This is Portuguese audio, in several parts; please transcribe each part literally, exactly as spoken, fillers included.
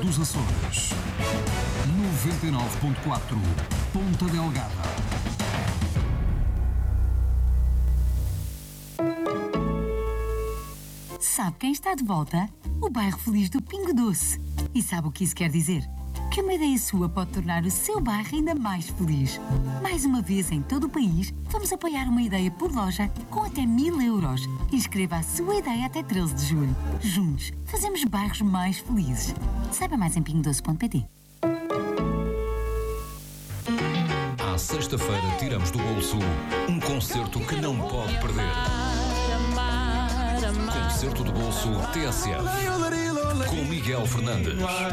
dos Açores. noventa e nove ponto quatro Ponta Delgada. Sabe quem está de volta? O bairro feliz do Pingo Doce. E sabe o que isso quer dizer? Que uma ideia sua pode tornar o seu bairro ainda mais feliz. Mais uma vez, em todo o país, vamos apoiar uma ideia por loja com até mil euros. Inscreva a sua ideia até treze de julho. Juntos, fazemos bairros mais felizes. Saiba mais em pingo doce ponto pt. À sexta-feira, tiramos do bolso um concerto que não pode perder. Concerto do bolso T S F com Miguel Fernandes.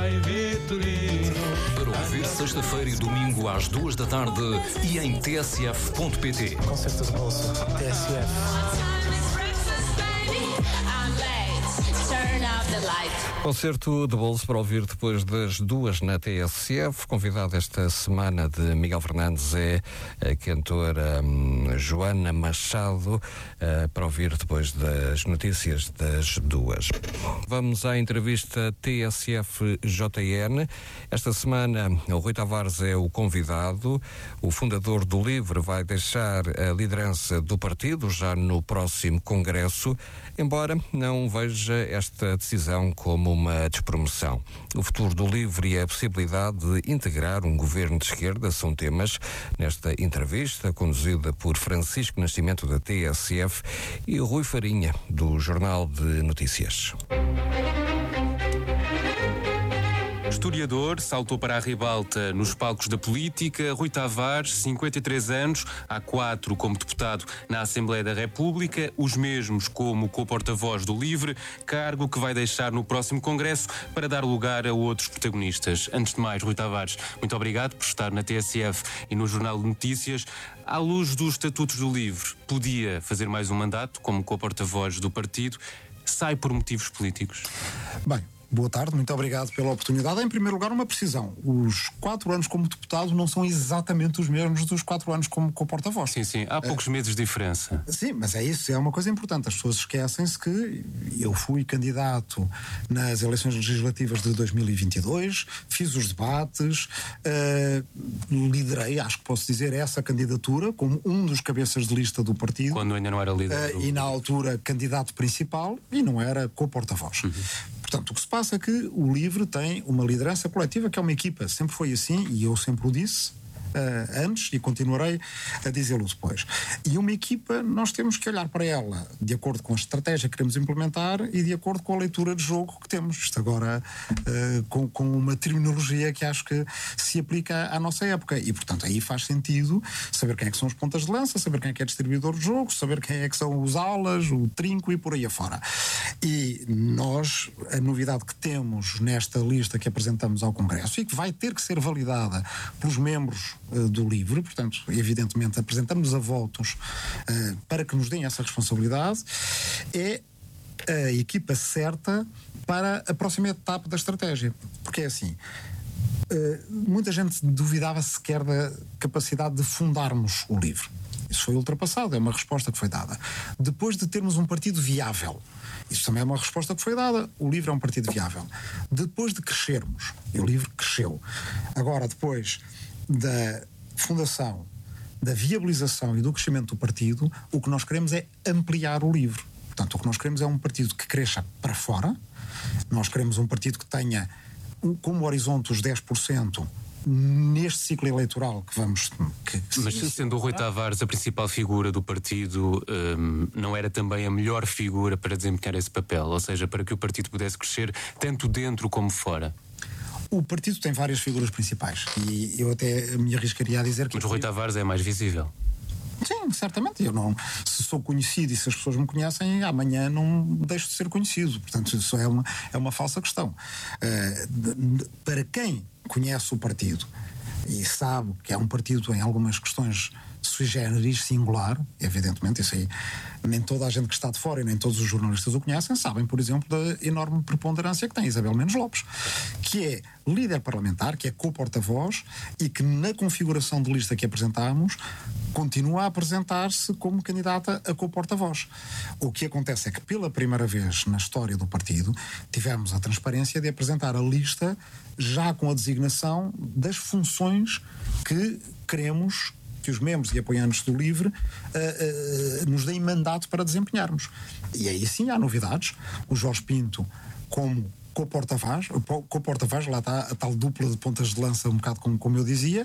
Para ouvir sexta-feira e domingo às duas da tarde e em t s f ponto p t. Concerto do bolso T S F. Concerto de bolso para ouvir depois das duas na T S F. Convidado esta semana de Miguel Fernandes é a cantora hum, Joana Machado, uh, para ouvir depois das notícias das duas. Vamos à entrevista T S F J N. Esta semana o Rui Tavares é o convidado. O fundador do LIVRE vai deixar a liderança do partido já no próximo congresso, embora não veja esta decisão como uma despromoção. O futuro do LIVRE e a possibilidade de integrar um governo de esquerda são temas nesta entrevista, conduzida por Francisco Nascimento da T S F e Rui Farinha, do Jornal de Notícias. Historiador, saltou para a ribalta nos palcos da política. Rui Tavares, cinquenta e três anos, há quatro como deputado na Assembleia da República, os mesmos como co-porta-voz do LIVRE, cargo que vai deixar no próximo Congresso para dar lugar a outros protagonistas. Antes de mais, Rui Tavares, muito obrigado por estar na T S F e no Jornal de Notícias. À luz dos estatutos do LIVRE, podia fazer mais um mandato como co-porta-voz do partido. Sai por motivos políticos? Bem, boa tarde, muito obrigado pela oportunidade. Em primeiro lugar, uma precisão. Os quatro anos como deputado não são exatamente os mesmos dos quatro anos como co-porta-voz. Sim, sim, há poucos uh, meses de diferença. Sim, mas é isso, é uma coisa importante. As pessoas esquecem-se que eu fui candidato nas eleições legislativas de dois mil e vinte e dois, fiz os debates, uh, liderei, acho que posso dizer, essa candidatura como um dos cabeças de lista do partido. Quando ainda não era líder. Uh, do... E na altura candidato principal e não era co-porta-voz. Uhum. Portanto, o que se passa é que o LIVRE tem uma liderança coletiva que é uma equipa, sempre foi assim e eu sempre o disse uh, antes e continuarei a dizê-lo depois. E uma equipa, nós temos que olhar para ela de acordo com a estratégia que queremos implementar e de acordo com a leitura de jogo que temos. Isto agora uh, com, com uma terminologia que acho que se aplica à nossa época e, portanto, aí faz sentido saber quem é que são os pontas de lança, saber quem é que é distribuidor de jogo, saber quem é que são os alas, o trinco e por aí afora. E nós, a novidade que temos nesta lista que apresentamos ao Congresso e que vai ter que ser validada pelos membros uh, do LIVRE, portanto, evidentemente apresentamos a votos uh, para que nos deem essa responsabilidade, é a equipa certa para a próxima etapa da estratégia. Porque é assim, uh, muita gente duvidava sequer da capacidade de fundarmos o LIVRE. Isso foi ultrapassado, é uma resposta que foi dada. Depois de termos um partido viável, isso também é uma resposta que foi dada, o LIVRE é um partido viável. Depois de crescermos, e o LIVRE cresceu, agora depois da fundação, da viabilização e do crescimento do partido, o que nós queremos é ampliar o LIVRE. Portanto, o que nós queremos é um partido que cresça para fora, nós queremos um partido que tenha como horizonte os dez por cento neste ciclo eleitoral que vamos... Que, que Mas sendo o Rui Tavares a principal figura do partido, um, não era também a melhor figura para desempenhar esse papel? Ou seja, para que o partido pudesse crescer tanto dentro como fora? O partido tem várias figuras principais e eu até me arriscaria a dizer que... Mas o Rui Tavares é mais visível. Sim, certamente. Eu não, se sou conhecido e se as pessoas me conhecem, amanhã não deixo de ser conhecido. Portanto, isso é uma, é uma falsa questão. Uh, de, de, para quem conhece o partido e sabe que é um partido em algumas questões sui generis, singular, evidentemente, isso aí nem toda a gente que está de fora e nem todos os jornalistas o conhecem, sabem, por exemplo, da enorme preponderância que tem Isabel Mendes Lopes, que é líder parlamentar, que é co-porta-voz e que na configuração de lista que apresentámos continua a apresentar-se como candidata a co-porta-voz. O que acontece é que pela primeira vez na história do partido tivemos a transparência de apresentar a lista já com a designação das funções que queremos que os membros e apoiantes do LIVRE uh, uh, nos deem mandato para desempenharmos. E aí sim há novidades. O Jorge Pinto como co-porta-voz, co-porta-voz, lá está a tal dupla de pontas de lança, um bocado como, como eu dizia.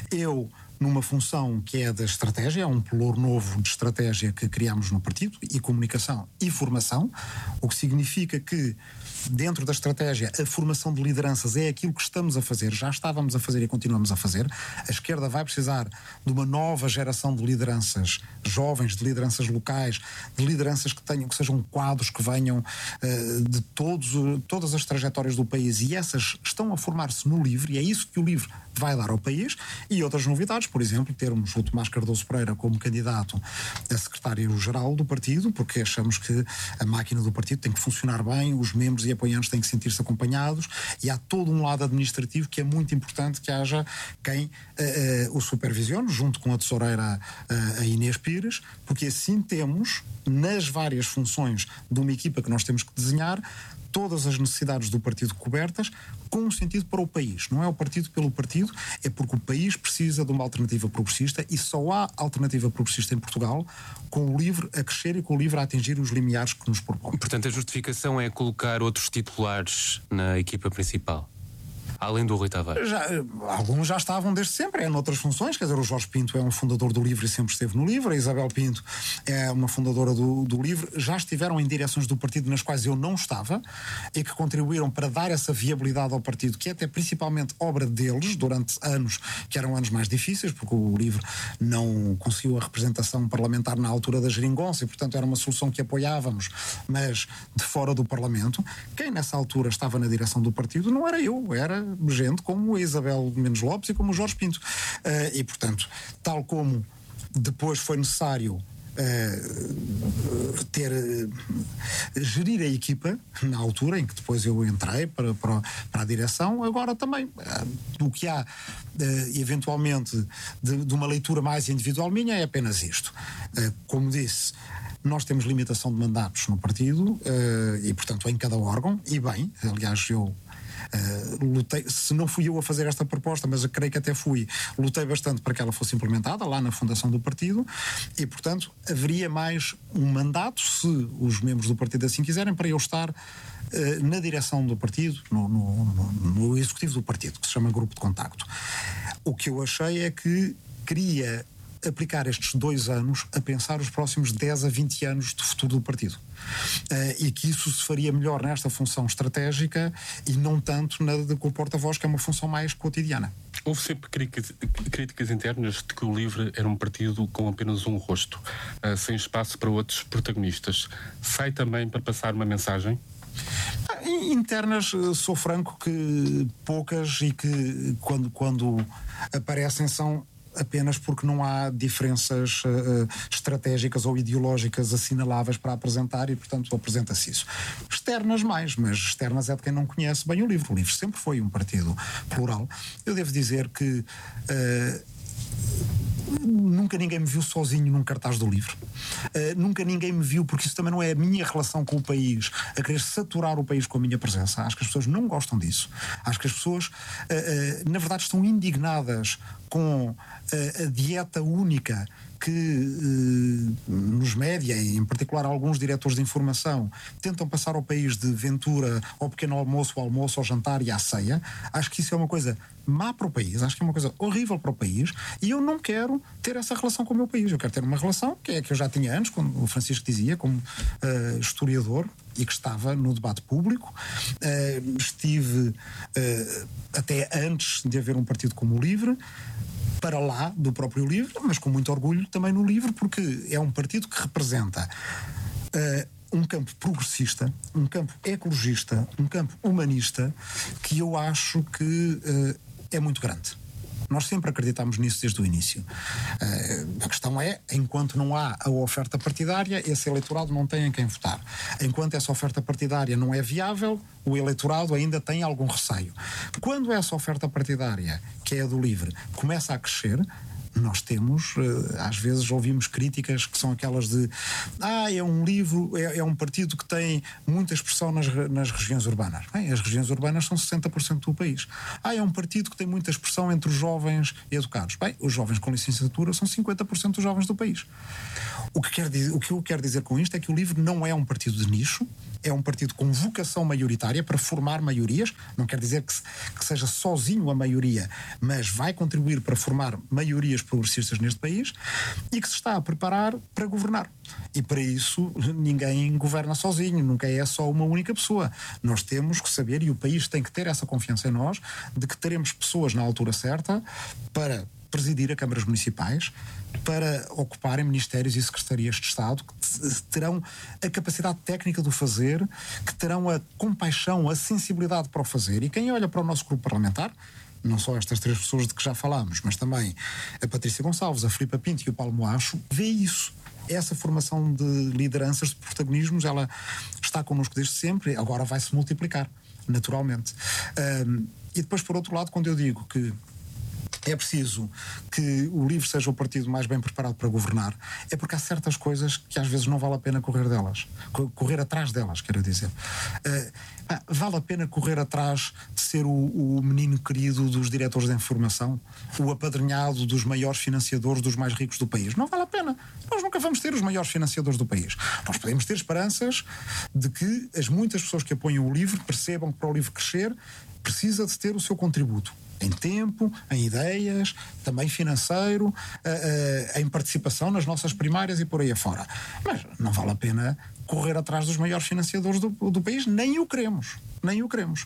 Eu numa função que é da estratégia, é um pelour novo de estratégia que criamos no partido, e comunicação e formação, o que significa que dentro da estratégia a formação de lideranças é aquilo que estamos a fazer, já estávamos a fazer e continuamos a fazer. A esquerda vai precisar de uma nova geração de lideranças jovens, de lideranças locais, de lideranças que tenham, que sejam quadros que venham uh, de todos, todas as trajetórias do país, e essas estão a formar-se no LIVRE, e é isso que o LIVRE vai dar ao país. E outras novidades, por exemplo, termos o Tomás Cardoso Pereira como candidato a secretário-geral do partido, porque achamos que a máquina do partido tem que funcionar bem, os membros e apoiantes têm que sentir-se acompanhados, e há todo um lado administrativo que é muito importante que haja quem uh, uh, o supervisione, junto com a tesoureira uh, a Inês Pires, porque assim temos, nas várias funções de uma equipa que nós temos que desenhar, todas as necessidades do partido cobertas, com um sentido para o país. Não é o partido pelo partido, é porque o país precisa de uma alternativa progressista, e só há alternativa progressista em Portugal com o LIVRE a crescer e com o LIVRE a atingir os limiares que nos propõe. Portanto, a justificação é colocar outros titulares na equipa principal, além do Rui Tavares? Já, alguns já estavam desde sempre, é noutras funções, quer dizer, o Jorge Pinto é um fundador do LIVRE e sempre esteve no LIVRE, a Isabel Pinto é uma fundadora do, do LIVRE, já estiveram em direções do partido nas quais eu não estava e que contribuíram para dar essa viabilidade ao partido, que é até principalmente obra deles, durante anos que eram anos mais difíceis, porque o LIVRE não conseguiu a representação parlamentar na altura da geringonça e, portanto, era uma solução que apoiávamos, mas de fora do Parlamento. Quem nessa altura estava na direção do partido não era eu, era gente como a Isabel Mendes Lopes e como o Jorge Pinto. Uh, e, portanto, tal como depois foi necessário uh, ter uh, gerir a equipa na altura em que depois eu entrei para, para, para a direção, agora também uh, o que há uh, eventualmente de, de uma leitura mais individual minha é apenas isto. Uh, como disse, nós temos limitação de mandatos no partido uh, e, portanto, em cada órgão, e bem, aliás, eu Uh, lutei, se não fui eu a fazer esta proposta, mas eu creio que até fui, lutei bastante para que ela fosse implementada lá na fundação do partido, e, portanto, haveria mais um mandato, se os membros do partido assim quiserem, para eu estar uh, na direção do partido, no, no, no, no executivo do partido, que se chama Grupo de Contacto. O que eu achei é que queria aplicar estes dois anos a pensar os próximos dez a vinte anos de futuro do partido. Uh, e que isso se faria melhor nesta função estratégica e não tanto na de co-porta-voz, que é uma função mais cotidiana. Houve sempre críticas, críticas internas de que o LIVRE era um partido com apenas um rosto, uh, sem espaço para outros protagonistas. Sai também para passar uma mensagem? Internas, sou franco que poucas, e que quando, quando aparecem são apenas porque não há diferenças uh, estratégicas ou ideológicas assinaláveis para apresentar, e, portanto, apresenta-se isso. Externas mais, mas externas é de quem não conhece bem o LIVRE. O LIVRE sempre foi um partido plural. Eu devo dizer que uh, nunca ninguém me viu sozinho num cartaz do LIVRE. Uh, nunca ninguém me viu, porque isso também não é a minha relação com o país, a querer saturar o país com a minha presença. Acho que as pessoas não gostam disso. Acho que as pessoas, uh, uh, na verdade, estão indignadas com uh, a dieta única que uh, nos média, e em particular alguns diretores de informação, tentam passar ao país de Ventura ao pequeno almoço, ao almoço, ao jantar e à ceia. Acho que isso é uma coisa má para o país, acho que é uma coisa horrível para o país, e eu não quero ter essa relação com o meu país. Eu quero ter uma relação que é a que eu já tinha antes, quando o Francisco dizia, como uh, historiador, e que estava no debate público. Uh, estive uh, até antes de haver um partido como o LIVRE, para lá do próprio LIVRE, mas com muito orgulho também no LIVRE, porque é um partido que representa uh, um campo progressista, um campo ecologista, um campo humanista, que eu acho que uh, é muito grande. Nós sempre acreditámos nisso desde o início. Uh, a questão é, enquanto não há a oferta partidária, esse eleitorado não tem em quem votar. Enquanto essa oferta partidária não é viável, o eleitorado ainda tem algum receio. Quando essa oferta partidária, que é a do LIVRE, começa a crescer, nós temos, às vezes ouvimos críticas que são aquelas de ah, é um livro, é, é um partido que tem muita expressão nas, nas regiões urbanas. Bem, as regiões urbanas são sessenta por cento do país. Ah, é um partido que tem muita expressão entre os jovens educados. Bem, os jovens com licenciatura são cinquenta por cento dos jovens do país. O que, quer dizer, o que eu quero dizer com isto é que o LIVRE não é um partido de nicho, é um partido com vocação maioritária para formar maiorias. Não quer dizer que, se, que seja sozinho a maioria, mas vai contribuir para formar maiorias progressistas neste país e que se está a preparar para governar. E para isso ninguém governa sozinho, nunca é só uma única pessoa. Nós temos que saber, e o país tem que ter essa confiança em nós, de que teremos pessoas na altura certa para presidir a câmaras municipais, para ocuparem ministérios e secretarias de Estado, que terão a capacidade técnica de o fazer, que terão a compaixão, a sensibilidade para o fazer. E quem olha para o nosso grupo parlamentar, não só estas três pessoas de que já falámos, mas também a Patrícia Gonçalves, a Filipa Pinto e o Paulo Moacho, vê isso. Essa formação de lideranças, de protagonismos, ela está connosco desde sempre, agora vai se multiplicar, naturalmente. Um, e depois, por outro lado, quando eu digo que é preciso que o LIVRE seja o partido mais bem preparado para governar, é porque há certas coisas que às vezes não vale a pena correr delas, correr atrás delas, quero dizer. Uh, ah, vale a pena correr atrás de ser o, o menino querido dos diretores de informação, o apadrinhado dos maiores financiadores dos mais ricos do país? Não vale a pena. Nós nunca vamos ter os maiores financiadores do país. Nós podemos ter esperanças de que as muitas pessoas que apoiam o LIVRE percebam que para o LIVRE crescer precisa de ter o seu contributo. Em tempo, em ideias, também financeiro, uh, uh, em participação nas nossas primárias e por aí afora. Mas não vale a pena correr atrás dos maiores financiadores do, do país, nem o queremos. Nem o queremos.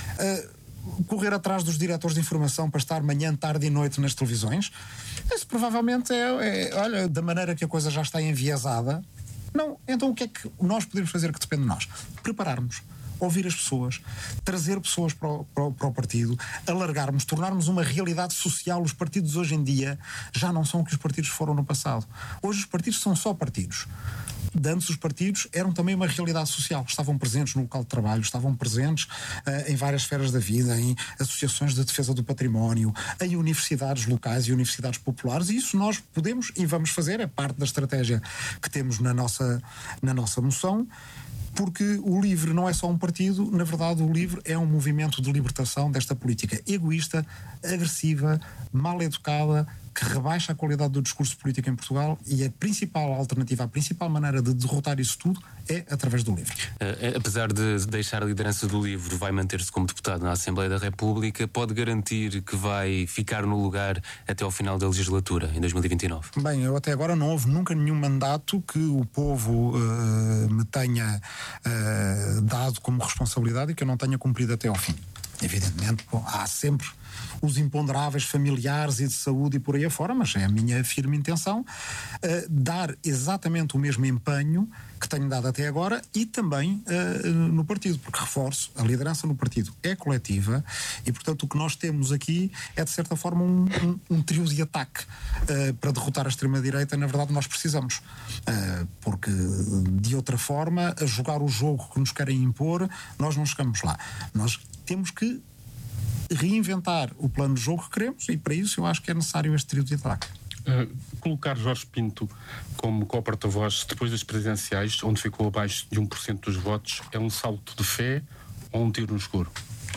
Uh, correr atrás dos diretores de informação para estar manhã, tarde e noite nas televisões, isso provavelmente é, é, olha, da maneira que a coisa já está enviesada. Não, então o que é que nós podemos fazer que depende de nós? Prepararmos. Ouvir as pessoas, trazer pessoas para o, para, o, para o partido, alargarmos, tornarmos uma realidade social. Os partidos hoje em dia já não são o que os partidos foram no passado. Hoje os partidos são só partidos. De antes os partidos eram também uma realidade social. Estavam presentes no local de trabalho, estavam presentes uh, em várias esferas da vida, em associações de defesa do património, em universidades locais e universidades populares, e isso nós podemos e vamos fazer, é parte da estratégia que temos na nossa, na nossa moção. Porque o LIVRE não é só um partido, na verdade o LIVRE é um movimento de libertação desta política egoísta, agressiva, mal educada, que rebaixa a qualidade do discurso político em Portugal, e a principal alternativa, a principal maneira de derrotar isso tudo é através do LIVRE. Uh, apesar de deixar a liderança do LIVRE, vai manter-se como deputado na Assembleia da República, pode garantir que vai ficar no lugar até ao final da legislatura, em dois mil e vinte e nove? Bem, eu até agora não houve nunca nenhum mandato que o povo uh, me tenha uh, dado como responsabilidade e que eu não tenha cumprido até ao fim. Evidentemente, bom, há sempre os imponderáveis familiares e de saúde e por aí afora, mas é a minha firme intenção uh, dar exatamente o mesmo empenho que tenho dado até agora e também uh, no partido, porque reforço, a liderança no partido é coletiva e, portanto, o que nós temos aqui é, de certa forma, um, um, um trio de ataque. Uh, para derrotar a extrema-direita, na verdade, nós precisamos. Uh, porque, de outra forma, a jogar o jogo que nos querem impor, nós não chegamos lá. Nós temos que reinventar o plano de jogo que queremos e, para isso, eu acho que é necessário este trio de ataque. Uh, colocar Jorge Pinto como co-porta-voz depois das presidenciais, onde ficou abaixo de um por cento dos votos, é um salto de fé ou um tiro no escuro?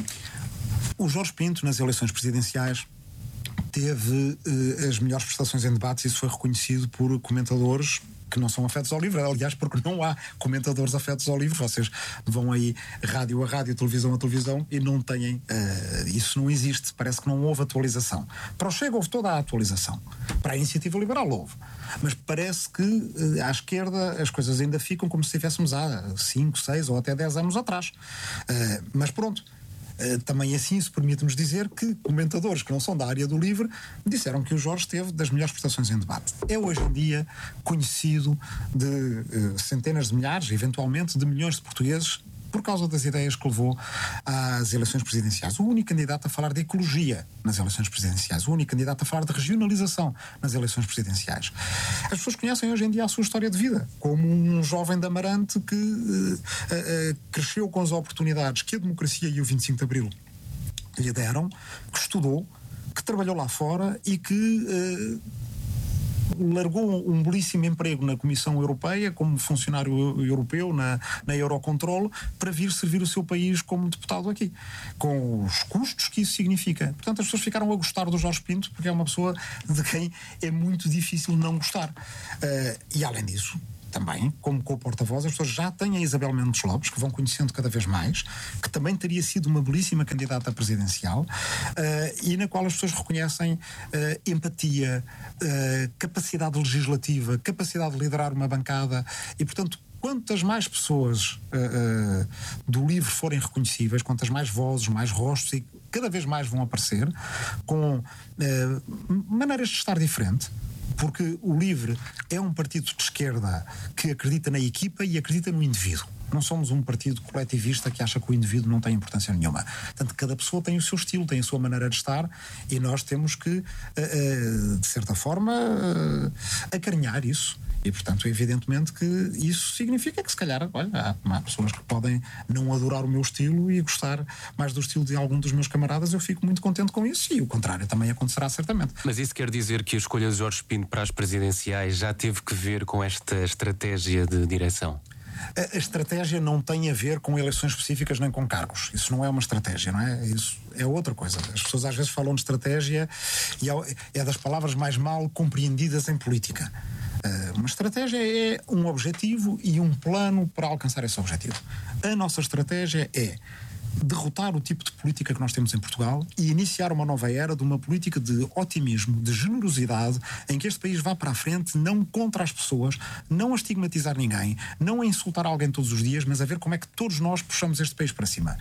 O Jorge Pinto, nas eleições presidenciais, teve uh, as melhores prestações em debates. Isso foi reconhecido por comentadores que não são afetos ao LIVRE, aliás, porque não há comentadores afetos ao LIVRE. Vocês vão aí rádio a rádio, televisão a televisão e não têm, uh, isso não existe, parece que não houve atualização. Para o Chega houve toda a atualização, para a Iniciativa Liberal houve, mas parece que uh, à esquerda as coisas ainda ficam como se estivéssemos há cinco, seis ou até dez anos atrás. Uh, mas pronto. Uh, também assim se permite-nos dizer que comentadores que não são da área do LIVRE disseram que o Jorge teve das melhores prestações em debate. É hoje em dia conhecido de uh, centenas de milhares, eventualmente de milhões de portugueses por causa das ideias que levou às eleições presidenciais. O único candidato a falar de ecologia nas eleições presidenciais, o único candidato a falar de regionalização nas eleições presidenciais. As pessoas conhecem hoje em dia a sua história de vida, como um jovem de Amarante que uh, uh, uh, cresceu com as oportunidades que a democracia e o vinte e cinco de Abril lhe deram, que estudou, que trabalhou lá fora e que uh, largou um belíssimo emprego na Comissão Europeia como funcionário europeu na, na Eurocontrol para vir servir o seu país como deputado aqui, com os custos que isso significa. Portanto, as pessoas ficaram a gostar do Jorge Pinto porque é uma pessoa de quem é muito difícil não gostar. Uh, e além disso, também, como co-porta-voz, as pessoas já têm a Isabel Mendes Lopes, que vão conhecendo cada vez mais, que também teria sido uma belíssima candidata presidencial, uh, e na qual as pessoas reconhecem uh, empatia, uh, capacidade legislativa, capacidade de liderar uma bancada, e, portanto, quantas mais pessoas uh, uh, do livro forem reconhecíveis, quantas mais vozes, mais rostos, e cada vez mais vão aparecer, com uh, maneiras de estar diferente. Porque o LIVRE é um partido de esquerda que acredita na equipa e acredita no indivíduo. Não somos um partido coletivista que acha que o indivíduo não tem importância nenhuma. Portanto, cada pessoa tem o seu estilo, tem a sua maneira de estar, e nós temos que, uh, uh, de certa forma, uh, acarinhar isso. E, portanto, evidentemente que isso significa que, se calhar, olha, há, há pessoas que podem não adorar o meu estilo e gostar mais do estilo de algum dos meus camaradas. Eu fico muito contente com isso, e o contrário também acontecerá certamente. Mas isso quer dizer que a escolha de Jorge Pinto para as presidenciais já teve que ver com esta estratégia de direção? A, a estratégia não tem a ver com eleições específicas nem com cargos. Isso não é uma estratégia, não é? Isso é outra coisa. As pessoas às vezes falam de estratégia e é das palavras mais mal compreendidas em política. Uma estratégia é um objetivo e um plano para alcançar esse objetivo. A nossa estratégia é derrotar o tipo de política que nós temos em Portugal e iniciar uma nova era de uma política de otimismo, de generosidade, em que este país vá para a frente, não contra as pessoas, não a estigmatizar ninguém, não a insultar alguém todos os dias, mas a ver como é que todos nós puxamos este país para cima.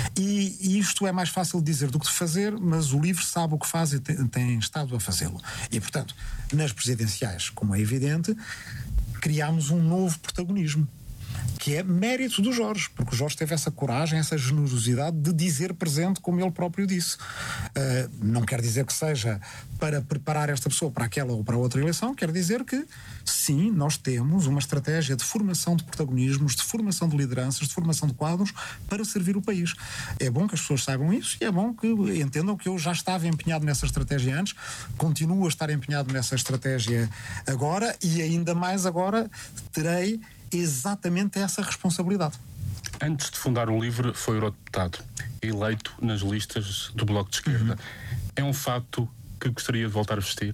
E, e isto é mais fácil de dizer do que de fazer, mas o LIVRE sabe o que faz e tem, tem estado a fazê-lo. E, portanto, nas presidenciais, como é evidente, criámos um novo protagonismo, que é mérito do Jorge, porque o Jorge teve essa coragem, essa generosidade de dizer presente, como ele próprio disse. Uh, não quer dizer que seja para preparar esta pessoa para aquela ou para outra eleição, quer dizer que, sim, nós temos uma estratégia de formação de protagonismos, de formação de lideranças, de formação de quadros para servir o país. É bom que as pessoas saibam isso e é bom que entendam que eu já estava empenhado nessa estratégia antes, continuo a estar empenhado nessa estratégia agora e ainda mais agora terei exatamente essa responsabilidade. Antes de fundar o LIVRE, foi eurodeputado, eleito nas listas do Bloco de Esquerda. Uhum. É um facto que gostaria de voltar a vestir?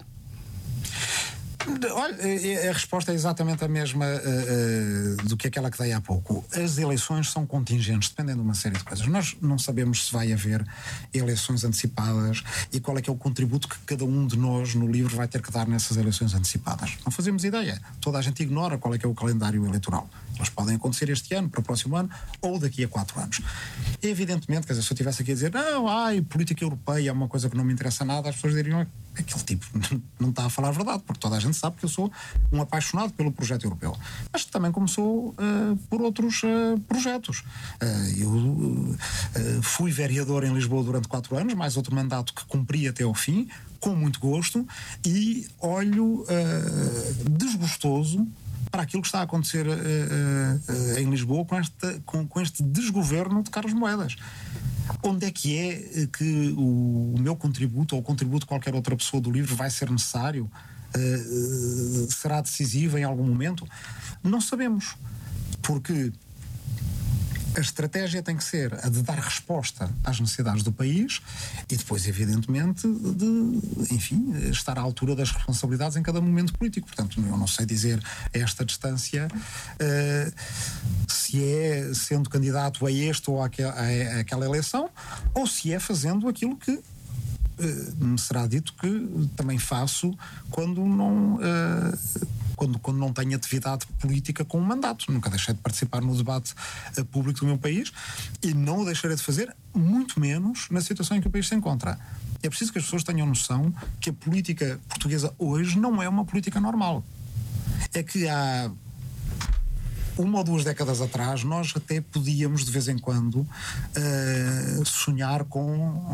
Olha, a resposta é exatamente a mesma uh, uh, do que aquela que dei há pouco. As eleições são contingentes, dependem de uma série de coisas. Nós não sabemos se vai haver eleições antecipadas e qual é que é o contributo que cada um de nós no LIVRE vai ter que dar nessas eleições antecipadas. Não fazemos ideia. Toda a gente ignora qual é que é o calendário eleitoral. Elas podem acontecer este ano, para o próximo ano ou daqui a quatro anos. Evidentemente, quer dizer, se eu estivesse aqui a dizer não, ai, política europeia é uma coisa que não me interessa nada, as pessoas diriam aquele tipo não está a falar a verdade, porque toda a gente sabe que eu sou um apaixonado pelo projeto europeu, mas também começou uh, por outros uh, projetos. Uh, eu uh, fui vereador em Lisboa durante quatro anos, mais outro mandato que cumpri até ao fim, com muito gosto, e olho uh, desgostoso para aquilo que está a acontecer uh, uh, em Lisboa com, esta, com, com este desgoverno de Carlos Moedas. Onde é que é que o, o meu contributo ou o contributo de qualquer outra pessoa do LIVRE vai ser necessário? Uh, uh, será decisivo em algum momento? Não sabemos, porque a estratégia tem que ser a de dar resposta às necessidades do país e depois, evidentemente, de, enfim, estar à altura das responsabilidades em cada momento político. Portanto, eu não sei dizer a esta distância uh, se é sendo candidato a este ou àquela, a, àquela eleição ou se é fazendo aquilo que uh, me será dito que também faço quando não... Uh, Quando, quando não tenho atividade política com um mandato. Nunca deixei de participar no debate uh, público do meu país e não o deixarei de fazer, muito menos na situação em que o país se encontra. É preciso que as pessoas tenham noção que a política portuguesa hoje não é uma política normal. É que há uma ou duas décadas atrás, nós até podíamos, de vez em quando, uh, sonhar com,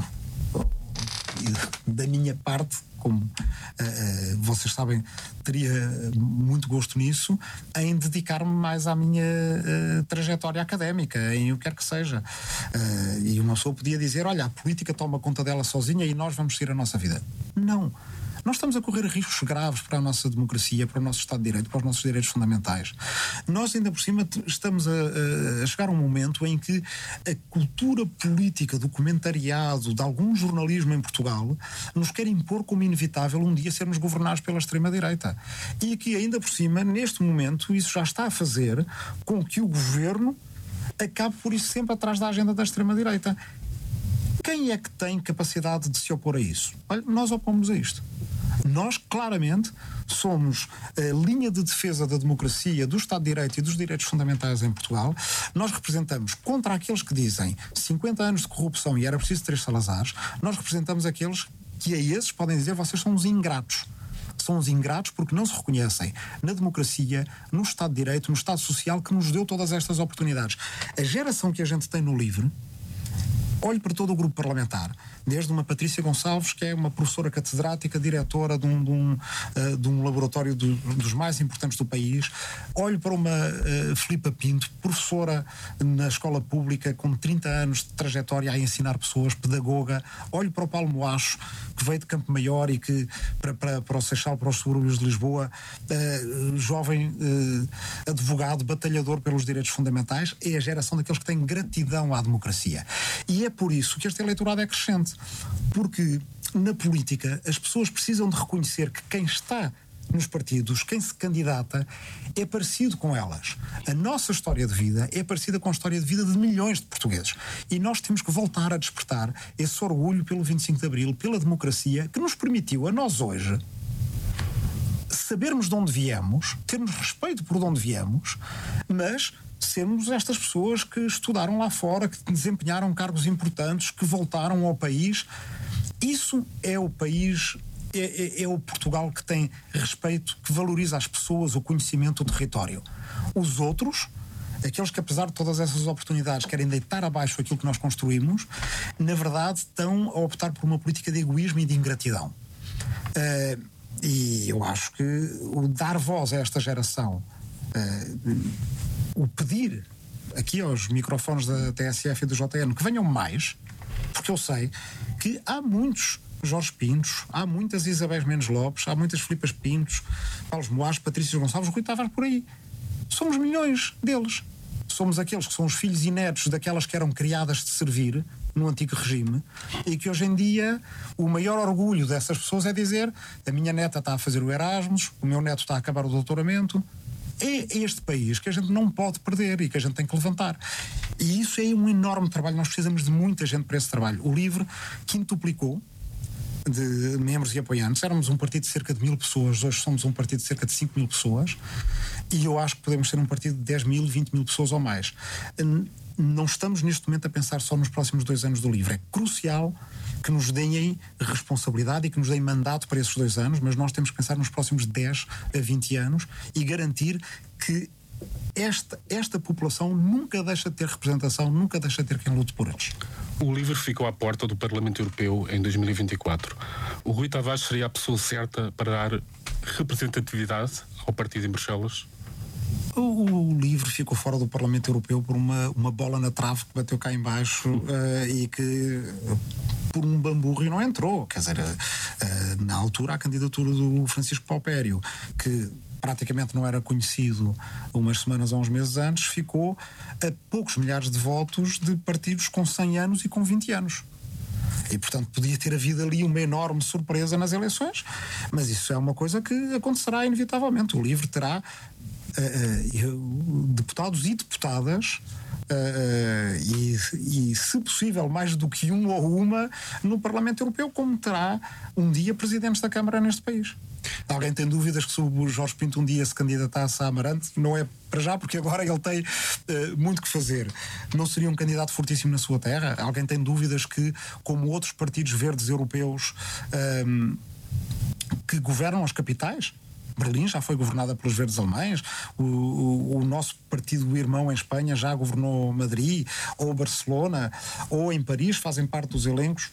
da minha parte, como uh, vocês sabem, teria muito gosto nisso, em dedicar-me mais à minha uh, trajetória académica, em o que quer que seja. Uh, e uma pessoa podia dizer, olha, a política toma conta dela sozinha e nós vamos seguir a nossa vida. Não. Nós estamos a correr riscos graves para a nossa democracia, para o nosso Estado de Direito, para os nossos direitos fundamentais. Nós, ainda por cima, estamos a, a chegar a um momento em que a cultura política do comentariado, de algum jornalismo em Portugal, nos quer impor como inevitável um dia sermos governados pela extrema-direita. E aqui, ainda por cima, neste momento, isso já está a fazer com que o governo acabe por isso sempre atrás da agenda da extrema-direita. Quem é que tem capacidade de se opor a isso? Olha, nós opomos a isto. Nós, claramente, somos a linha de defesa da democracia, do Estado de Direito e dos direitos fundamentais em Portugal. Nós representamos contra aqueles que dizem cinquenta anos de corrupção e era preciso três Salazares. Nós representamos aqueles que a esses podem dizer vocês são uns ingratos. São os ingratos porque não se reconhecem na democracia, no Estado de Direito, no Estado Social que nos deu todas estas oportunidades. A geração que a gente tem no LIVRE, olhe para todo o grupo parlamentar, desde uma Patrícia Gonçalves, que é uma professora catedrática, diretora de um, de um, uh, de um laboratório do, dos mais importantes do país. Olhe para uma uh, Filipa Pinto, professora na escola pública, com trinta anos de trajetória a ensinar pessoas, pedagoga. Olhe para o Paulo Moacho, que veio de Campo Maior e que, para, para, para o Seixal, para os subúrbios de Lisboa, uh, jovem uh, advogado, batalhador pelos direitos fundamentais, é a geração daqueles que têm gratidão à democracia. E é por isso que este eleitorado é crescente. Porque na política as pessoas precisam de reconhecer que quem está nos partidos, quem se candidata, é parecido com elas. A nossa história de vida é parecida com a história de vida de milhões de portugueses. E nós temos que voltar a despertar esse orgulho pelo vinte e cinco de Abril, pela democracia, que nos permitiu a nós hoje sabermos de onde viemos, termos respeito por de onde viemos, mas sermos estas pessoas que estudaram lá fora, que desempenharam cargos importantes, que voltaram ao país. Isso é o país, é, é, é o Portugal que tem respeito, que valoriza as pessoas, o conhecimento, o território. Os outros, aqueles que apesar de todas essas oportunidades querem deitar abaixo aquilo que nós construímos, na verdade estão a optar por uma política de egoísmo e de ingratidão. Uh, e eu acho que o dar voz a esta geração, uh, o pedir aqui aos microfones da T S F e do J N que venham mais, porque eu sei que há muitos Jorge Pintos, há muitas Isabéis Mendes Lopes, há muitas Filipas Pintos, Paulos Moares, Patrícias Gonçalves, Rui Tavares por aí. Somos milhões deles. Somos aqueles que são os filhos e netos daquelas que eram criadas de servir no antigo regime e que hoje em dia o maior orgulho dessas pessoas é dizer: a minha neta está a fazer o Erasmus, o meu neto está a acabar o doutoramento. É este país que a gente não pode perder e que a gente tem que levantar. E isso é um enorme trabalho. Nós precisamos de muita gente para esse trabalho. O LIVRE quintuplicou de membros e apoiantes. Éramos um partido de cerca de mil pessoas, hoje somos um partido de cerca de cinco mil pessoas e eu acho que podemos ser um partido de dez mil, vinte mil pessoas ou mais. Não estamos neste momento a pensar só nos próximos dois anos do LIVRE. É crucial que nos deem responsabilidade e que nos deem mandato para esses dois anos, mas nós temos que pensar nos próximos dez a vinte anos e garantir que esta, esta população nunca deixa de ter representação, nunca deixa de ter quem lute por eles. O LIVRE ficou à porta do Parlamento Europeu em dois mil e vinte e quatro. O Rui Tavares seria a pessoa certa para dar representatividade ao partido em Bruxelas? O, o LIVRE ficou fora do Parlamento Europeu por uma, uma bola na trave que bateu cá em baixo uh, e que por um bamburro não entrou. Quer dizer, uh, na altura a candidatura do Francisco Paupério, que praticamente não era conhecido umas semanas ou uns meses antes, ficou a poucos milhares de votos de partidos com cem anos e com vinte anos. E, portanto, podia ter havido ali uma enorme surpresa nas eleições, mas isso é uma coisa que acontecerá inevitavelmente. O LIVRE terá uh, uh, deputados e deputadas Uh, e, e, se possível, mais do que um ou uma no Parlamento Europeu, como terá um dia presidentes da Câmara neste país. Alguém tem dúvidas que se o Jorge Pinto um dia se candidatasse a Amarante? Não é para já, porque agora ele tem uh, muito que fazer. Não seria um candidato fortíssimo na sua terra? Alguém tem dúvidas que, como outros partidos verdes europeus um, que governam as capitais, Berlim já foi governada pelos verdes alemães, o, o, o nosso partido irmão em Espanha já governou Madrid, ou Barcelona, ou em Paris, fazem parte dos elencos.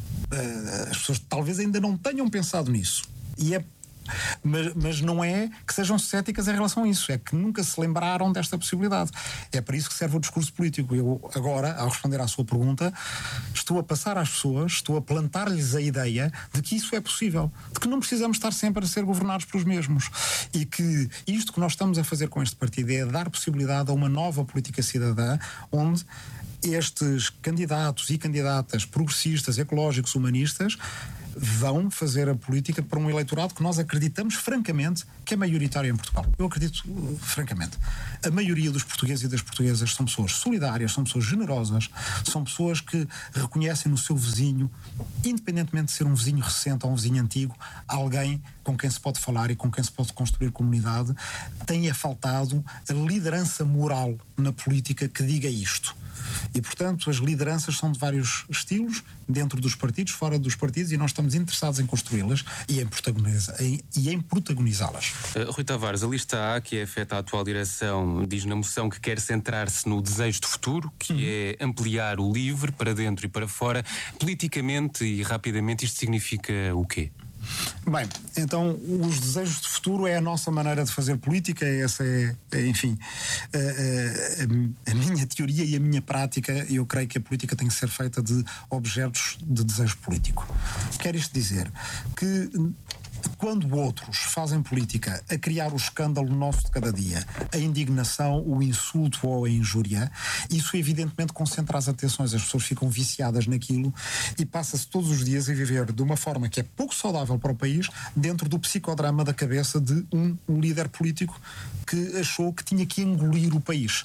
Uh, as pessoas talvez ainda não tenham pensado nisso. E é Mas, mas não é que sejam céticas em relação a isso, é que nunca se lembraram desta possibilidade. É para isso que serve o discurso político. Eu agora, ao responder à sua pergunta, estou a passar às pessoas, estou a plantar-lhes a ideia de que isso é possível, de que não precisamos estar sempre a ser governados pelos mesmos, e que isto que nós estamos a fazer com este partido é dar possibilidade a uma nova política cidadã, onde estes candidatos e candidatas progressistas, ecológicos, humanistas vão fazer a política para um eleitorado que nós acreditamos francamente que é maioritário em Portugal. Eu acredito uh, francamente. A maioria dos portugueses e das portuguesas são pessoas solidárias, são pessoas generosas, são pessoas que reconhecem no seu vizinho, independentemente de ser um vizinho recente ou um vizinho antigo, alguém com quem se pode falar e com quem se pode construir comunidade. Tem-a faltado a liderança moral na política que diga isto. E, portanto, as lideranças são de vários estilos, dentro dos partidos, fora dos partidos, e nós estamos interessados em construí-las e em, protagoniza, em, e em protagonizá-las. Uh, Rui Tavares, a lista A, que é afeta à atual direção, diz na moção que quer centrar-se no desejo de futuro, que uhum. é ampliar o LIVRE para dentro e para fora. Politicamente e rapidamente, isto significa o quê? Bem, então os desejos de futuro é a nossa maneira de fazer política, essa é, é enfim, a, a, a minha teoria e a minha prática. Eu creio que a política tem que ser feita de objetos de desejo político. Quer isto dizer que quando outros fazem política a criar o escândalo nosso de cada dia, a indignação, o insulto ou a injúria, isso evidentemente concentra as atenções, as pessoas ficam viciadas naquilo e passa-se todos os dias a viver de uma forma que é pouco saudável para o país, dentro do psicodrama da cabeça de um, um líder político que achou que tinha que engolir o país.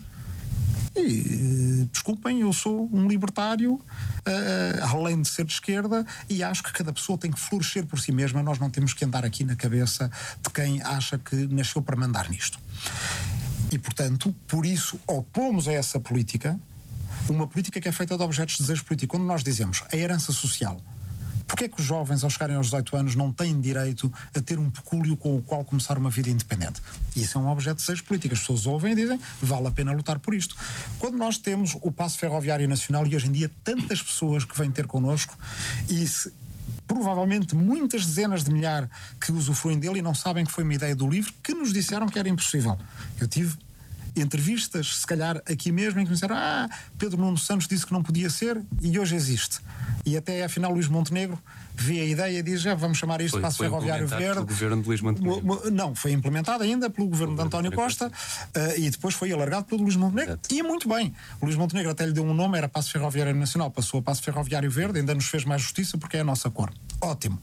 E, desculpem, eu sou um libertário, uh, além de ser de esquerda, e acho que cada pessoa tem que florescer por si mesma. Nós não temos que andar aqui na cabeça de quem acha que nasceu para mandar nisto. E, portanto, por isso opomos a essa política, uma política que é feita de objetos de desejo político. Quando nós dizemos a herança social, porquê é que os jovens, ao chegarem aos dezoito anos, não têm direito a ter um pecúlio com o qual começar uma vida independente? Isso é um objeto de desejo político. As pessoas ouvem e dizem, vale a pena lutar por isto. Quando nós temos o passo ferroviário nacional, e hoje em dia tantas pessoas que vêm ter connosco, e se, provavelmente muitas dezenas de milhares que usufruem dele e não sabem que foi uma ideia do LIVRE, que nos disseram que era impossível. Eu tive entrevistas, se calhar aqui mesmo, em que me disseram, ah, Pedro Nuno Santos disse que não podia ser e hoje existe. E até afinal Luís Montenegro vê a ideia e diz, já vamos chamar isto de Passo Ferroviário Verde. Pelo governo de Luís Montenegro. Não, foi implementado ainda pelo governo de António Costa, uh, e depois foi alargado pelo Luís Montenegro. Exato. E muito bem. O Luís Montenegro até lhe deu um nome, era Passo Ferroviário Nacional, passou a Passo Ferroviário Verde, ainda nos fez mais justiça porque é a nossa cor. Ótimo.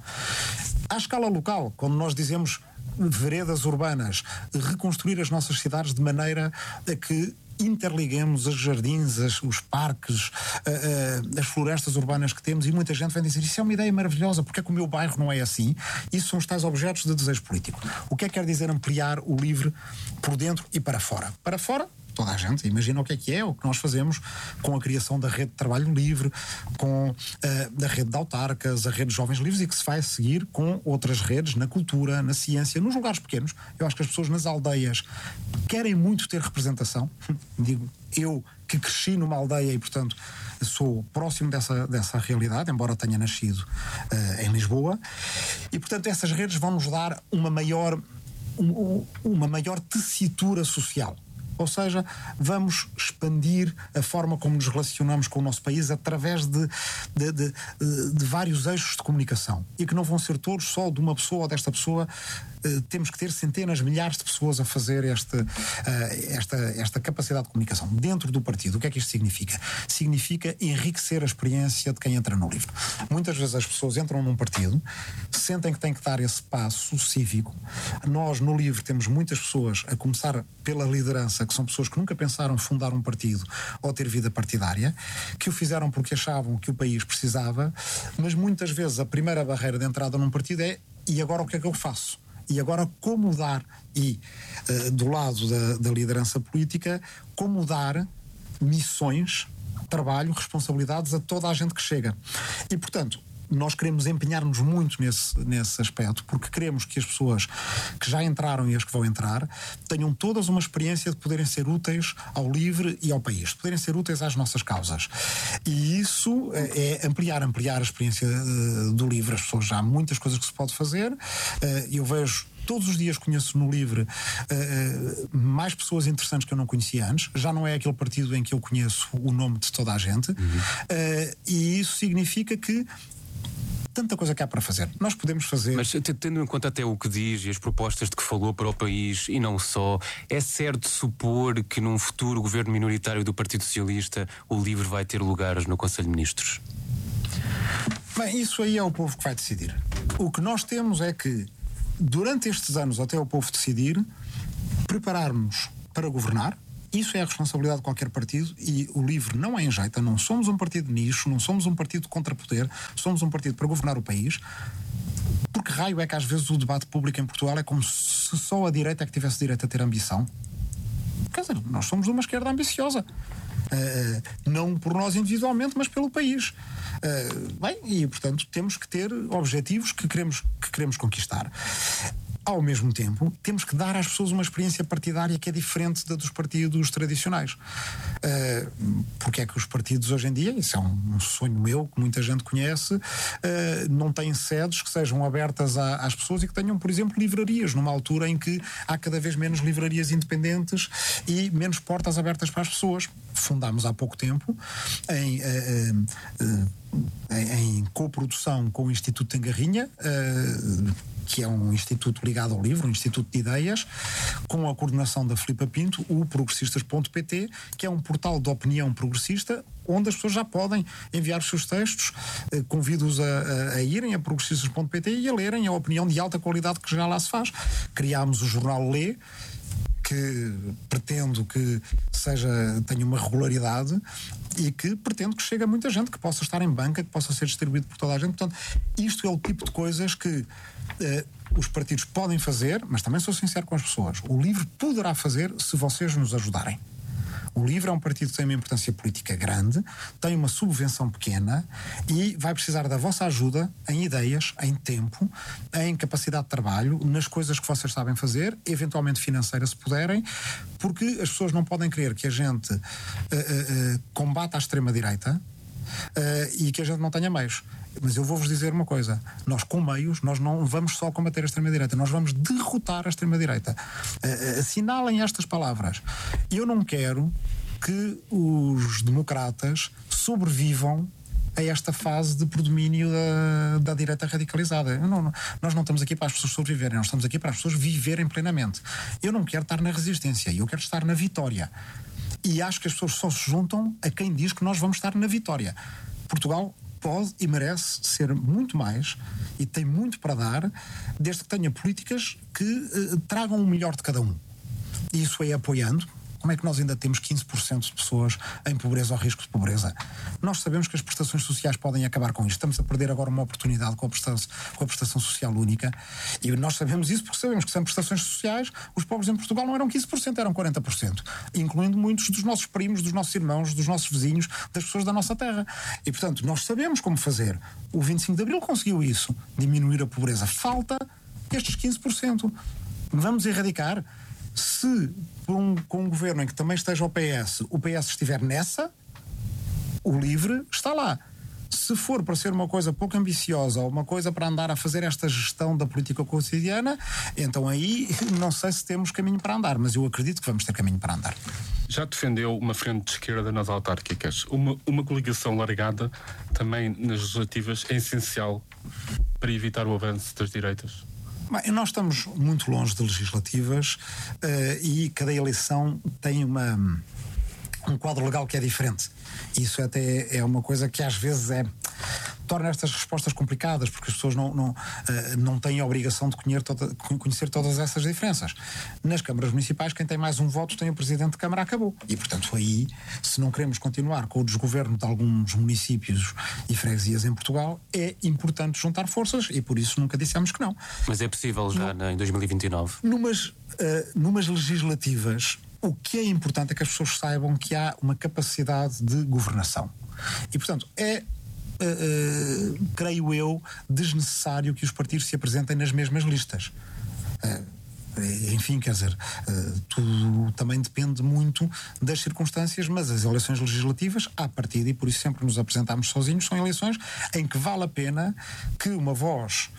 À escala local, quando nós dizemos veredas urbanas, reconstruir as nossas cidades de maneira a que interliguemos os jardins, as, os parques, uh, uh, as florestas urbanas que temos, e muita gente vem dizer, isso é uma ideia maravilhosa, porque é que o meu bairro não é assim? Isso são os tais objetos de desejo político. O que é que quer dizer ampliar o LIVRE por dentro e para fora? Para fora, toda a gente imagina o que é que é, o que nós fazemos com a criação da rede de trabalho livre, com uh, a rede de autarcas, a rede de jovens livres, e que se vai seguir com outras redes na cultura, na ciência, nos lugares pequenos. Eu acho que as pessoas nas aldeias querem muito ter representação. Digo, eu que cresci numa aldeia e, portanto, sou próximo dessa, dessa realidade, embora tenha nascido uh, em Lisboa, e, portanto, essas redes vão nos dar uma maior, um, uma maior tessitura social. Ou seja, vamos expandir a forma como nos relacionamos com o nosso país através de, de, de, de vários eixos de comunicação. E que não vão ser todos só de uma pessoa ou desta pessoa. Uh, temos que ter centenas, milhares de pessoas a fazer este, uh, esta, esta capacidade de comunicação dentro do partido. O que é que isto significa? Significa enriquecer a experiência de quem entra no LIVRE. Muitas vezes as pessoas entram num partido, sentem que têm que dar esse passo cívico. Nós, no LIVRE, temos muitas pessoas, a começar pela liderança, que são pessoas que nunca pensaram fundar um partido ou ter vida partidária, que o fizeram porque achavam que o país precisava, mas muitas vezes a primeira barreira de entrada num partido é, e agora o que é que eu faço? E agora como dar, e uh, do lado da, da liderança política, como dar missões, trabalho, responsabilidades a toda a gente que chega. E, portanto, nós queremos empenhar-nos muito nesse, nesse aspecto, porque queremos que as pessoas que já entraram e as que vão entrar tenham todas uma experiência de poderem ser úteis ao LIVRE e ao país, de poderem ser úteis às nossas causas. E isso é ampliar, ampliar a experiência uh, do LIVRE. As pessoas, já há muitas coisas que se pode fazer. Uh, eu vejo todos os dias, conheço no LIVRE uh, mais pessoas interessantes que eu não conhecia antes. Já não é aquele partido em que eu conheço o nome de toda a gente. Uhum. Uh, e isso significa que tanta coisa que há para fazer. Nós podemos fazer... Mas tendo em conta até o que diz e as propostas de que falou para o país, e não só, é certo supor que num futuro governo minoritário do Partido Socialista o LIVRE vai ter lugares no Conselho de Ministros? Bem, isso aí é o povo que vai decidir. O que nós temos é que, durante estes anos, até o povo decidir, prepararmos para governar. Isso é a responsabilidade de qualquer partido, e o LIVRE não é enjeita. Não somos um partido de nicho, não somos um partido contra poder, somos um partido para governar o país. Porque raio é que às vezes o debate público em Portugal é como se só a direita é que tivesse direito a ter ambição? Quer dizer, nós somos de uma esquerda ambiciosa. Uh, não por nós individualmente, mas pelo país. Uh, bem, e portanto temos que ter objetivos que queremos, que queremos conquistar. Ao mesmo tempo, temos que dar às pessoas uma experiência partidária que é diferente da dos partidos tradicionais. Uh, porque é que os partidos hoje em dia, isso é um, um sonho meu, que muita gente conhece, uh, não têm sedes que sejam abertas a, às pessoas e que tenham, por exemplo, livrarias, numa altura em que há cada vez menos livrarias independentes e menos portas abertas para as pessoas. Fundámos há pouco tempo, em... Uh, uh, em, em coprodução com o Instituto Tangarrinha, uh, que é um instituto ligado ao LIVRE, um instituto de ideias, com a coordenação da Filipa Pinto, o progressistas ponto pt, que é um portal de opinião progressista, onde as pessoas já podem enviar os seus textos. Uh, convido-os a, a, a irem a progressistas ponto pt e a lerem a opinião de alta qualidade que já lá se faz. Criámos o jornal Lê, que pretendo que seja, tenha uma regularidade e que pretendo que chegue a muita gente, que possa estar em banca, que possa ser distribuído por toda a gente. Portanto, isto é o tipo de coisas que uh, os partidos podem fazer, mas também sou sincero com as pessoas. O LIVRE poderá fazer se vocês nos ajudarem. O LIVRE é um partido que tem uma importância política grande, tem uma subvenção pequena e vai precisar da vossa ajuda em ideias, em tempo, em capacidade de trabalho, nas coisas que vocês sabem fazer, eventualmente financeira se puderem, porque as pessoas não podem crer que a gente uh, uh, uh, combata a extrema-direita uh, e que a gente não tenha meios. Mas eu vou-vos dizer uma coisa, nós com meios, nós não vamos só combater a extrema-direita, nós vamos derrotar a extrema-direita. Uh, assinalem estas palavras. Eu não quero que os democratas sobrevivam a esta fase de predomínio da, da direita radicalizada. Não, não, nós não estamos aqui para as pessoas sobreviverem, nós estamos aqui para as pessoas viverem plenamente. Eu não quero estar na resistência, eu quero estar na vitória. E acho que as pessoas só se juntam a quem diz que nós vamos estar na vitória. Portugal pode e merece ser muito mais e tem muito para dar, desde que tenha políticas que uh, tragam o melhor de cada um. E isso é apoiando. Como é que nós ainda temos quinze por cento de pessoas em pobreza ou risco de pobreza? Nós sabemos que as prestações sociais podem acabar com isto. Estamos a perder agora uma oportunidade com a prestação, com a prestação social única. E nós sabemos isso porque sabemos que sem prestações sociais os pobres em Portugal não eram quinze por cento, eram quarenta por cento. Incluindo muitos dos nossos primos, dos nossos irmãos, dos nossos vizinhos, das pessoas da nossa terra. E, portanto, nós sabemos como fazer. O vinte e cinco de Abril conseguiu isso. Diminuir a pobreza. Falta estes quinze por cento. Vamos erradicar. Se por um, com um governo em que também esteja o P S, o P S estiver nessa, o LIVRE está lá. Se for para ser uma coisa pouco ambiciosa ou uma coisa para andar a fazer esta gestão da política cotidiana, então aí não sei se temos caminho para andar, mas eu acredito que vamos ter caminho para andar. Já defendeu uma frente de esquerda nas autárquicas. Uma, uma coligação largada também nas legislativas é essencial para evitar o avanço das direitas? Bem, nós estamos muito longe de legislativas uh, e cada eleição tem uma, um quadro legal que é diferente. Isso até é uma coisa que às vezes é, torna estas respostas complicadas, porque as pessoas não, não, uh, não têm a obrigação de conhecer, toda, conhecer todas essas diferenças. Nas câmaras municipais, quem tem mais um voto tem o presidente de câmara, acabou. E, portanto, aí, se não queremos continuar com o desgoverno de alguns municípios e freguesias em Portugal, é importante juntar forças e por isso nunca dissemos que não. Mas é possível já no, em dois mil e vinte e nove? Numas, uh, numas legislativas, o que é importante é que as pessoas saibam que há uma capacidade de governação. E, portanto, é uh, uh, creio eu, desnecessário que os partidos se apresentem nas mesmas listas. Uh, Enfim, quer dizer, tudo também depende muito das circunstâncias, mas as eleições legislativas, à partida, e por isso sempre nos apresentamos sozinhos, são eleições em que vale a pena que uma voz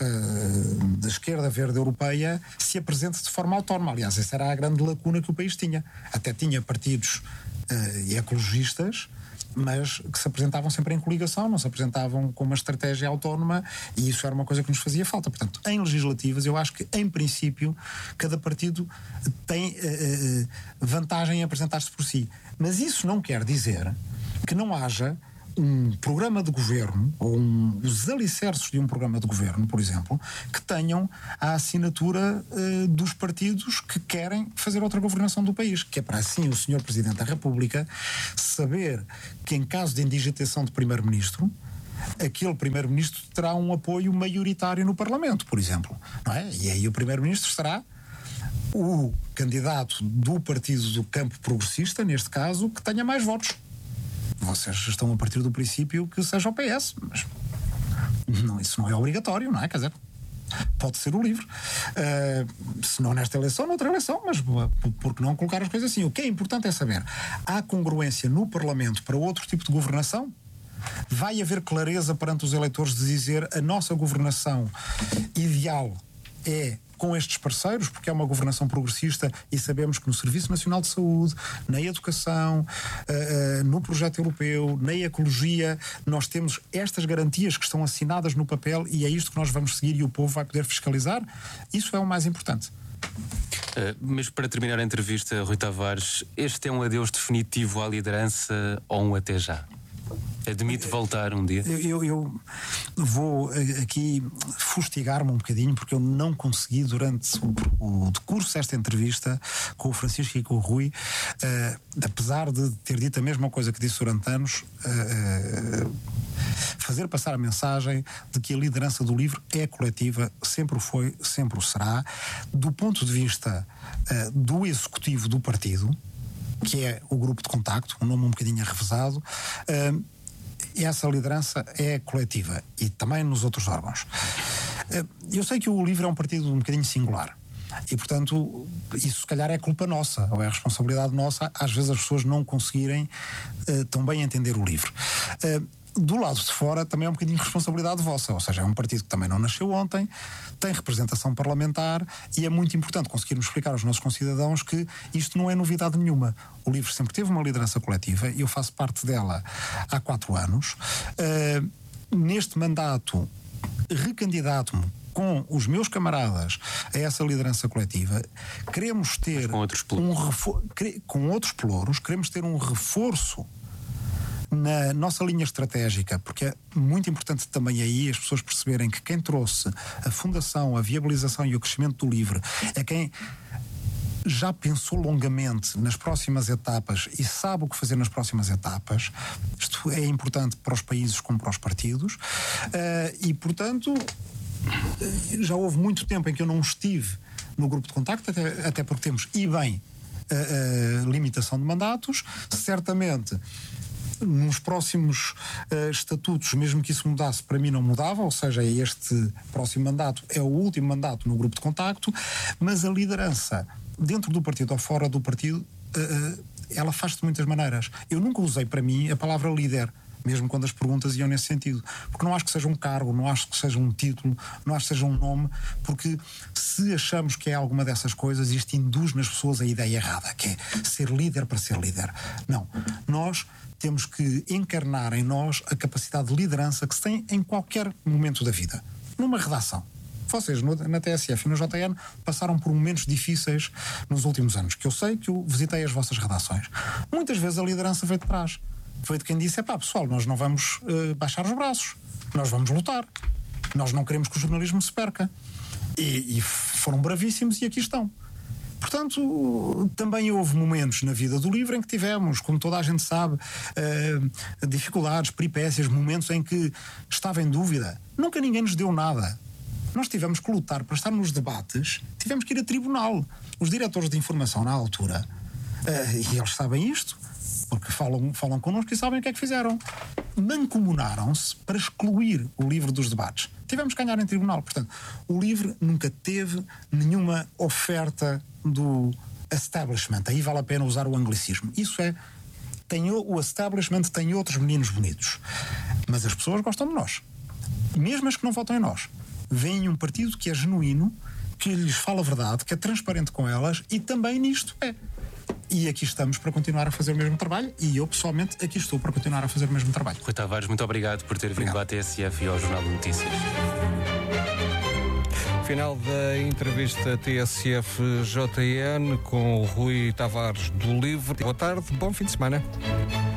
uh, da esquerda verde europeia se apresente de forma autónoma. Aliás, essa era a grande lacuna que o país tinha. Até tinha partidos uh, ecologistas, mas que se apresentavam sempre em coligação, não se apresentavam com uma estratégia autónoma, e isso era uma coisa que nos fazia falta. Portanto, em legislativas, eu acho que, em princípio, cada partido tem uh, vantagem em apresentar-se por si. Mas isso não quer dizer que não haja um programa de governo, ou um, os alicerces de um programa de governo, por exemplo, que tenham a assinatura uh, dos partidos que querem fazer outra governação do país, que é para assim o senhor Presidente da República saber que, em caso de indigitação de Primeiro-Ministro, aquele Primeiro-Ministro terá um apoio maioritário no Parlamento, por exemplo, não é? E aí o Primeiro-Ministro será o candidato do partido do campo progressista, neste caso, que tenha mais votos. Vocês estão a partir do princípio que seja o P S, mas não, isso não é obrigatório, não é? Quer dizer, pode ser o LIVRE. Uh, se não nesta eleição, noutra eleição, mas por que não colocar as coisas assim? O que é importante é saber, há congruência no Parlamento para outro tipo de governação? Vai haver clareza perante os eleitores de dizer a nossa governação ideal é com estes parceiros, porque é uma governação progressista e sabemos que no Serviço Nacional de Saúde, na educação, uh, uh, no projeto europeu, na ecologia, nós temos estas garantias que estão assinadas no papel e é isto que nós vamos seguir e o povo vai poder fiscalizar. Isso é o mais importante. Uh, mas para terminar a entrevista, Rui Tavares, este é um adeus definitivo à liderança ou um até já? Admite voltar um dia? Eu, eu, eu vou aqui fustigar-me um bocadinho, porque eu não consegui, durante o, o decurso desta entrevista com o Francisco e com o Rui, uh, apesar de ter dito a mesma coisa que disse durante anos, uh, uh, fazer passar a mensagem de que a liderança do LIVRE é coletiva, sempre o foi, sempre o será, do ponto de vista uh, do executivo do partido, que é o grupo de contacto, um nome um bocadinho arrevesado. Uh, essa liderança é coletiva e também nos outros órgãos. Uh, eu sei que o LIVRE é um partido um bocadinho singular e, portanto, isso se calhar é culpa nossa, ou é responsabilidade nossa, às vezes as pessoas não conseguirem uh, tão bem entender o LIVRE. Uh, Do lado de fora também é um bocadinho de responsabilidade vossa, ou seja, é um partido que também não nasceu ontem, tem representação parlamentar e é muito importante conseguirmos explicar aos nossos concidadãos que isto não é novidade nenhuma. O LIVRE sempre teve uma liderança coletiva e eu faço parte dela há quatro anos. Uh, neste mandato, recandidato-me com os meus camaradas a essa liderança coletiva. Queremos ter com outros um refor- com outros pelouros, queremos ter um reforço na nossa linha estratégica, porque é muito importante também aí as pessoas perceberem que quem trouxe a fundação, a viabilização e o crescimento do LIVRE é quem já pensou longamente nas próximas etapas e sabe o que fazer nas próximas etapas. Isto é importante para os países como para os partidos, uh, e portanto já houve muito tempo em que eu não estive no grupo de contacto, até, até porque temos, e bem, a, a limitação de mandatos. Certamente nos próximos uh, estatutos, mesmo que isso mudasse, para mim não mudava, ou seja, este próximo mandato é o último mandato no grupo de contacto, mas a liderança dentro do partido ou fora do partido, uh, ela faz-se de muitas maneiras. Eu nunca usei para mim a palavra líder, mesmo quando as perguntas iam nesse sentido, porque não acho que seja um cargo, não acho que seja um título, não acho que seja um nome, porque se achamos que é alguma dessas coisas, isto induz nas pessoas a ideia errada, que é ser líder para ser líder. Não, nós temos que encarnar em nós a capacidade de liderança que se tem em qualquer momento da vida. Numa redação. Vocês no, na T S F e no J N passaram por momentos difíceis nos últimos anos, que eu sei que eu visitei as vossas redações. Muitas vezes a liderança veio de trás. Foi de quem disse, é pá, pessoal, nós não vamos uh, baixar os braços, nós vamos lutar, nós não queremos que o jornalismo se perca. E, e foram bravíssimos e aqui estão. Portanto, também houve momentos na vida do LIVRE em que tivemos, como toda a gente sabe, uh, dificuldades, peripécias, momentos em que estava em dúvida. Nunca ninguém nos deu nada. Nós tivemos que lutar para estar nos debates, tivemos que ir a tribunal. Os diretores de informação na altura, uh, e eles sabem isto, porque falam, falam connosco e sabem o que é que fizeram. mancomunaram-se para excluir o LIVRE dos debates. Tivemos que ganhar em tribunal. Portanto, o LIVRE nunca teve nenhuma oferta do establishment. Aí vale a pena usar o anglicismo. Isso é, tem, o establishment tem outros meninos bonitos. Mas as pessoas gostam de nós. Mesmo as que não votam em nós. Veem um partido que é genuíno, que lhes fala a verdade, que é transparente com elas, e também nisto é. E aqui estamos para continuar a fazer o mesmo trabalho, e eu pessoalmente aqui estou para continuar a fazer o mesmo trabalho. Rui Tavares, muito obrigado por ter vindo Obrigado. à T S F e ao Jornal de Notícias. Final da entrevista T S F J N com o Rui Tavares do LIVRE. Boa tarde, bom fim de semana.